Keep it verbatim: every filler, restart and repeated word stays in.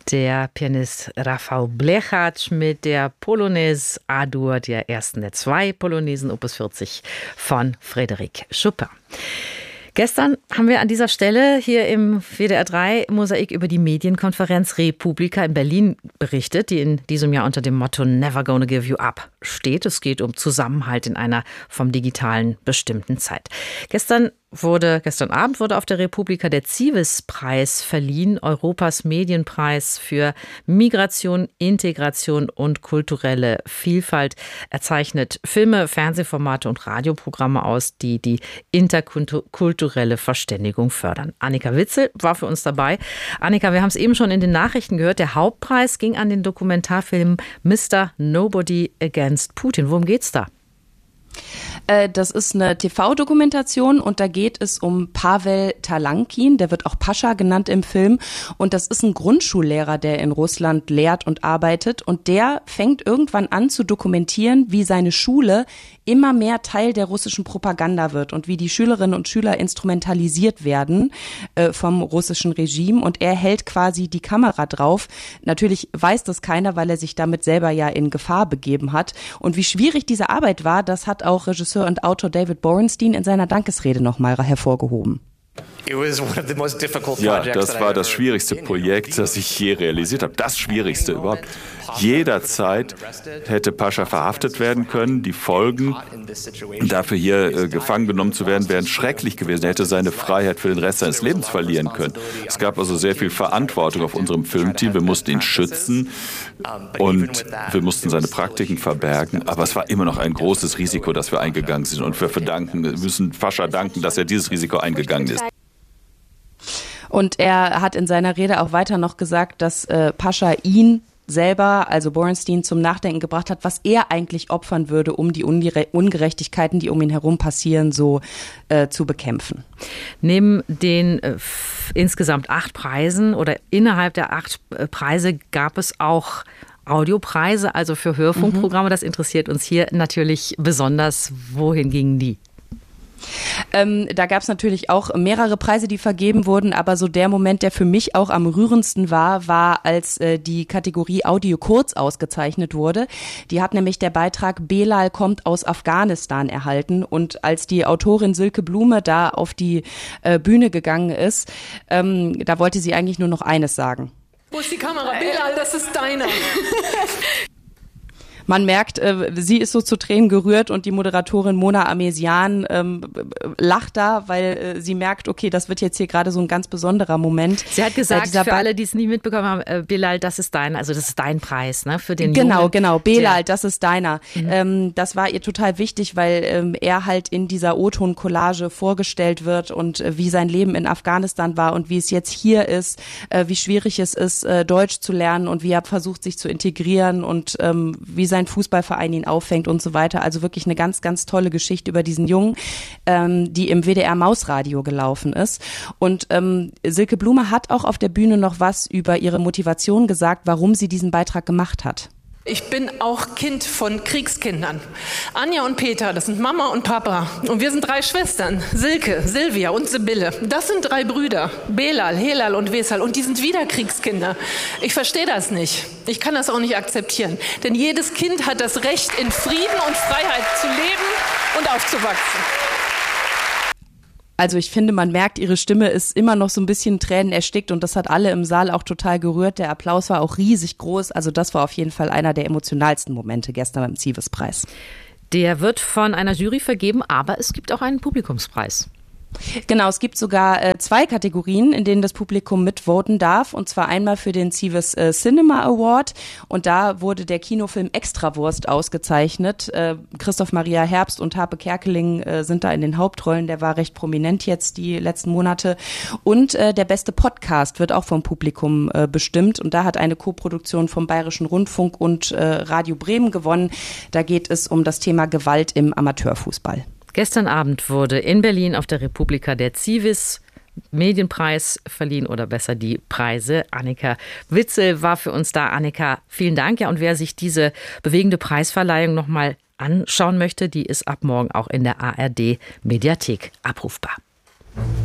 Der Pianist Rafał Blechacz mit der Polonaise A-Dur, der ersten der zwei Polonesen, Opus vierzig von Frédéric Chopin. Gestern haben wir an dieser Stelle hier im W D R drei Mosaik über die Medienkonferenz Republika in Berlin berichtet, die in diesem Jahr unter dem Motto Never Gonna Give You Up steht. Es geht um Zusammenhalt in einer vom Digitalen bestimmten Zeit. Gestern wurde, gestern Abend wurde auf der Republika der Civis-Preis verliehen, Europas Medienpreis für Migration, Integration und kulturelle Vielfalt. Er zeichnet Filme, Fernsehformate und Radioprogramme aus, die die interkulturelle Verständigung fördern. Annika Witzel war für uns dabei. Annika, wir haben es eben schon in den Nachrichten gehört, der Hauptpreis ging an den Dokumentarfilm Mister Nobody Against Putin. Worum geht's da? Das ist eine T V-Dokumentation und da geht es um Pavel Talankin, der wird auch Pascha genannt im Film und das ist ein Grundschullehrer, der in Russland lehrt und arbeitet und der fängt irgendwann an zu dokumentieren, wie seine Schule immer mehr Teil der russischen Propaganda wird und wie die Schülerinnen und Schüler instrumentalisiert werden äh, vom russischen Regime und er hält quasi die Kamera drauf. Natürlich weiß das keiner, weil er sich damit selber ja in Gefahr begeben hat und wie schwierig diese Arbeit war, das hat auch Regisseur und Autor David Borenstein in seiner Dankesrede nochmal hervorgehoben. Ja, das war das schwierigste Projekt, das ich je realisiert habe. Das schwierigste überhaupt. Jederzeit hätte Pascha verhaftet werden können. Die Folgen dafür, hier äh, gefangen genommen zu werden, wären schrecklich gewesen. Er hätte seine Freiheit für den Rest seines Lebens verlieren können. Es gab also sehr viel Verantwortung auf unserem Filmteam. Wir mussten ihn schützen und wir mussten seine Praktiken verbergen. Aber es war immer noch ein großes Risiko, das wir eingegangen sind. Und wir verdanken, wir müssen Pascha danken, dass er dieses Risiko eingegangen ist. Und er hat in seiner Rede auch weiter noch gesagt, dass äh, Pascha ihn selber, also Borenstein, zum Nachdenken gebracht hat, was er eigentlich opfern würde, um die Ungerechtigkeiten, die um ihn herum passieren, so äh, zu bekämpfen. Neben den äh, f- insgesamt acht Preisen oder innerhalb der acht äh, Preise gab es auch Audiopreise, also für Hörfunkprogramme. Mhm. Das interessiert uns hier natürlich besonders. Wohin gingen die? Ähm, da gab es natürlich auch mehrere Preise, die vergeben wurden, aber so der Moment, der für mich auch am rührendsten war, war, als äh, die Kategorie Audio Kurz ausgezeichnet wurde. Die hat nämlich der Beitrag Belal kommt aus Afghanistan erhalten und als die Autorin Silke Blume da auf die äh, Bühne gegangen ist, ähm, da wollte sie eigentlich nur noch eines sagen. Wo ist die Kamera? Belal, das ist deiner. Man merkt, äh, sie ist so zu Tränen gerührt und die Moderatorin Mona Amesian ähm, lacht da, weil äh, sie merkt, okay, das wird jetzt hier gerade so ein ganz besonderer Moment. Sie hat gesagt, äh, für ba- alle, die es nie mitbekommen haben, äh, Belal, das ist dein, also das ist dein Preis, ne, für den Genau, Jungen, genau, Belal, der, das ist deiner. Mhm. Ähm, das war ihr total wichtig, weil ähm, er halt in dieser O-Ton-Collage vorgestellt wird und äh, wie sein Leben in Afghanistan war und wie es jetzt hier ist, äh, wie schwierig es ist, äh, Deutsch zu lernen und wie er versucht, sich zu integrieren und ähm, wie sein Fußballverein ihn auffängt und so weiter. Also wirklich eine ganz, ganz tolle Geschichte über diesen Jungen, ähm, die im W D R Mausradio gelaufen ist. Und ähm, Silke Blume hat auch auf der Bühne noch was über ihre Motivation gesagt, warum sie diesen Beitrag gemacht hat. Ich bin auch Kind von Kriegskindern. Anja und Peter, das sind Mama und Papa. Und wir sind drei Schwestern. Silke, Silvia und Sibylle. Das sind drei Brüder. Belal, Helal und Wesal. Und die sind wieder Kriegskinder. Ich verstehe das nicht. Ich kann das auch nicht akzeptieren. Denn jedes Kind hat das Recht, in Frieden und Freiheit zu leben und aufzuwachsen. Also ich finde, man merkt, ihre Stimme ist immer noch so ein bisschen Tränen erstickt und das hat alle im Saal auch total gerührt. Der Applaus war auch riesig groß. Also das war auf jeden Fall einer der emotionalsten Momente gestern beim Civis-Preis. Der wird von einer Jury vergeben, aber es gibt auch einen Publikumspreis. Genau, es gibt sogar äh, zwei Kategorien, in denen das Publikum mitvoten darf. Und zwar einmal für den Civis äh, Cinema Award. Und da wurde der Kinofilm Extrawurst ausgezeichnet. Äh, Christoph Maria Herbst und Harpe Kerkeling äh, sind da in den Hauptrollen. Der war recht prominent jetzt die letzten Monate. Und äh, der beste Podcast wird auch vom Publikum äh, bestimmt. Und da hat eine Koproduktion vom Bayerischen Rundfunk und äh, Radio Bremen gewonnen. Da geht es um das Thema Gewalt im Amateurfußball. Gestern Abend wurde in Berlin auf der Republika der Civis Medienpreis verliehen oder besser die Preise. Annika Witzel war für uns da. Annika, vielen Dank. Ja, und wer sich diese bewegende Preisverleihung nochmal anschauen möchte, die ist ab morgen auch in der A R D Mediathek abrufbar.